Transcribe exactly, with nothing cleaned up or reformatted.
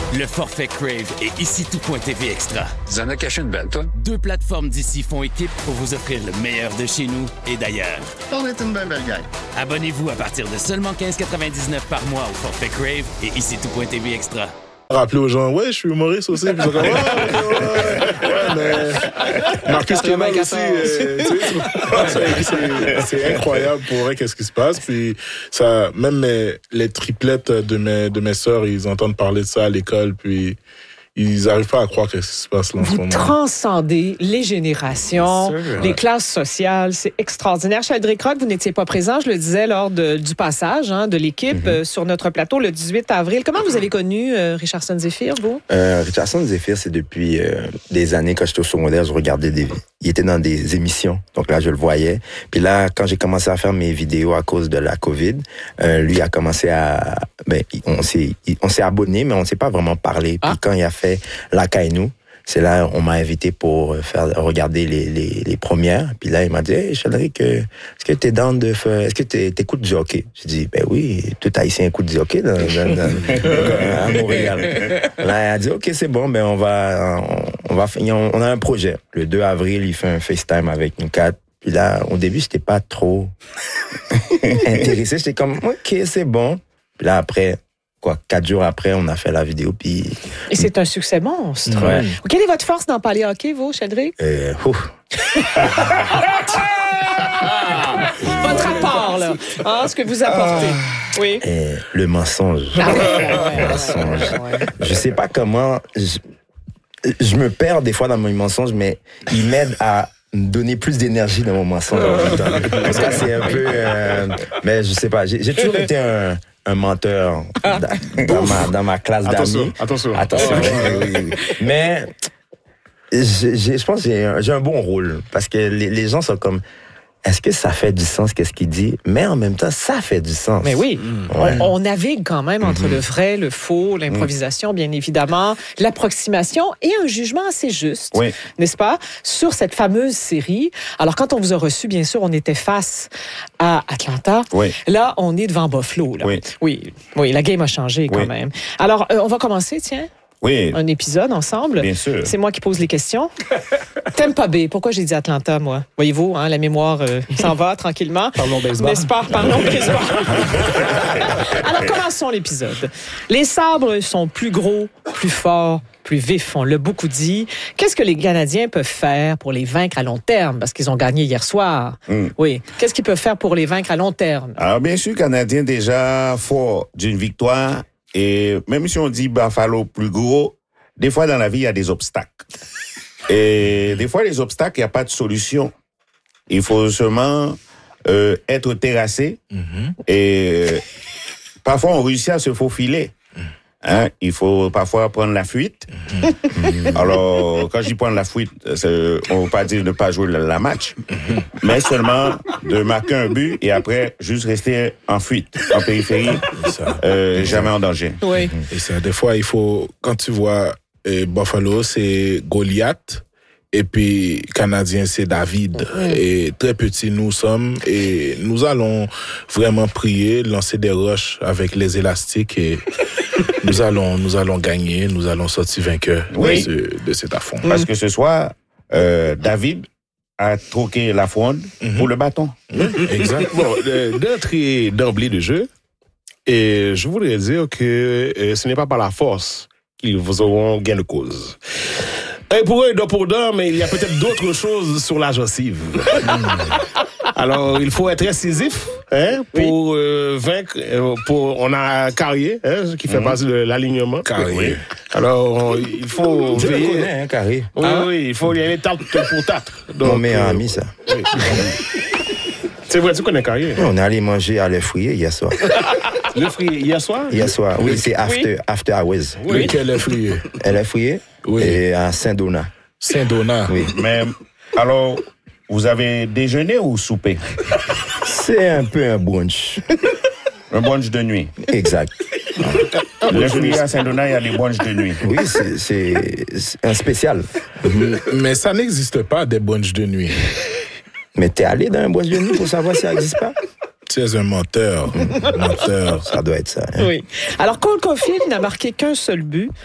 Le forfait Crave et ici tout.tv Extra. Tu en as caché une belle, toi? Deux plateformes d'ici font équipe pour vous offrir le meilleur de chez nous et d'ailleurs. On est une belle belle gang. Abonnez-vous à partir de seulement quinze quatre-vingt-dix-neuf par mois au forfait Crave et ici tout.tv Extra. Rappeler aux gens, ouais, je suis humoriste aussi. Puis ils sont comme, ouais, ouais, ouais, mais Marcus Kemal aussi, euh, tu sais, c'est, c'est, c'est incroyable pour vrai qu'est-ce qui se passe. Puis ça, même mes, les triplettes de mes de mes sœurs, ils entendent parler de ça à l'école, puis ils n'arrivent pas à croire qu'est-ce qui se passe là en ce Vous moment. transcendez les générations, Bien sûr, les ouais. classes sociales. C'est extraordinaire. Sheldrick Rock, vous n'étiez pas présent, je le disais, lors de, du passage hein, de l'équipe mm-hmm. euh, sur notre plateau le dix-huit avril. Comment vous avez connu euh, Richardson Zephyr, vous? Euh, Richardson Zephyr, c'est depuis euh, des années, quand j'étais au secondaire, je regardais des... Il était dans des émissions, donc là, je le voyais. Puis là, quand j'ai commencé à faire mes vidéos à cause de la COVID, euh, lui a commencé à... Ben, on s'est, on s'est abonné, mais on ne s'est pas vraiment parlé. Puis ah. quand il a fait La Kainou, c'est là on m'a invité pour faire regarder les les, les premières. Puis là il m'a dit hey, Sheldrick, est-ce que t'es down de faire, est-ce que t'es, t'écoutes du hockey? J'ai dit ben oui, tout haïtien écoute du hockey dans, dans, dans, à Montréal. Là il a dit ok c'est bon, ben on va on, on va on, on a un projet. Le deux avril il fait un FaceTime avec nous quatre. Puis là au début j'étais pas trop intéressé, j'étais comme ok c'est bon. Puis là après Quoi, quatre jours après, on a fait la vidéo, puis... Et c'est un succès monstre. Ouais. Quelle est votre force dans parler hockey, vous, Sheldrick? Euh, ouf. Votre apport, là. Hein, ce que vous apportez. Ah. Oui. Euh, le mensonge. Ah ouais, le mensonge. Ouais. Je sais pas comment... Je, je me perds des fois dans mes mensonges, mais il m'aide à me donner plus d'énergie dans mon mensonge. Parce que c'est un peu... Euh, mais je sais pas, j'ai, j'ai toujours été un... un menteur ah. dans, ma, dans ma classe attention, d'amis. Attention, attention. oui, oui. Mais j'ai, j'ai, je pense que j'ai un, j'ai un bon rôle parce que les, les gens sont comme est-ce que ça fait du sens qu'est-ce qu'il dit? Mais en même temps, ça fait du sens. Mais oui, mmh. ouais. on, on navigue quand même entre mmh. le vrai, le faux, l'improvisation, mmh. bien évidemment, l'approximation et un jugement assez juste, oui. n'est-ce pas, sur cette fameuse série. Alors, quand on vous a reçu, bien sûr, on était face à Atlanta. Oui. Là, on est devant Buffalo. Là. Oui. oui. Oui, la game a changé quand oui. même. Alors, euh, on va commencer, tiens. Oui. Un épisode ensemble. Bien sûr. C'est moi qui pose les questions. Tampa Bay. Pourquoi j'ai dit Atlanta, moi? Voyez-vous, hein, la mémoire euh, s'en va tranquillement. Parlons baseball. N'est-ce pas? Parlons baseball. Alors, commençons l'épisode. Les sabres sont plus gros, plus forts, plus vifs, on l'a beaucoup dit. Qu'est-ce que les Canadiens peuvent faire pour les vaincre à long terme? Parce qu'ils ont gagné hier soir. Mm. Oui. Qu'est-ce qu'ils peuvent faire pour les vaincre à long terme? Alors, bien sûr, Canadiens déjà forts d'une victoire. Et même si on dit Buffalo plus gros, des fois dans la vie, il y a des obstacles. Et des fois, les obstacles, il n'y a pas de solution. Il faut seulement euh, être terrassé. Mm-hmm. Et euh, parfois, on réussit à se faufiler. Hein? Il faut parfois prendre la fuite. Mm-hmm. Alors, quand je dis prendre la fuite, c'est, on ne veut pas dire ne pas jouer le, la match, mm-hmm. mais seulement de marquer un but et après, juste rester en fuite, en périphérie, euh, jamais en danger. Oui. Et ça, des fois, il faut, quand tu vois euh, Buffalo, c'est Goliath. Et puis, Canadien, c'est David. Mmh. Et très petits nous sommes. Et nous allons vraiment prier, lancer des roches avec les élastiques. Et nous allons nous allons gagner. Nous allons sortir vainqueurs oui. de, ce, de cet affront. Parce que ce soir, euh, David a troqué la fronde mmh. pour le bâton. Mmh. Exact. Bon, d'entrée d'emblée de jeu, et je voudrais dire que euh, ce n'est pas par la force qu'ils vous auront gain de cause. Un pour un, deux pour deux, mais il y a peut-être d'autres choses sur la gencive. Alors, il faut être incisif hein, pour oui. euh, vaincre. Pour, on a Carrier, hein, qui fait mmh. partie de l'alignement. Carrier. Oui. Alors, on, il faut Je veiller. le connais, hein, Carrier. Oui, ah. oui, il faut y aller tarte pour tarte. Donc, mon meilleur euh, ami, ça. Oui. C'est vrai, tu connais Carrier? Oui, on est allé manger à Le Frier hier soir. Le Frier, hier soir? Hier soir, oui, oui. c'est after, oui. after hours. Oui, oui. Quel Le Frier? Le Frier? Oui. Et à Saint-Donat. Saint-Donat? Oui. Mais, alors, vous avez déjeuné ou soupé? C'est un peu un brunch. Un brunch de nuit? Exact. Le Frier à Saint-Donat, il y a des brunchs de nuit. Oui, c'est, c'est, c'est un spécial. Mais ça n'existe pas, des brunchs de nuit. Mais t'es allé dans un brunch de nuit pour savoir si ça n'existe pas? Tu es un menteur. menteur. Ça doit être ça. Hein? Oui. Alors, Cole Caulfield n'a marqué qu'un seul but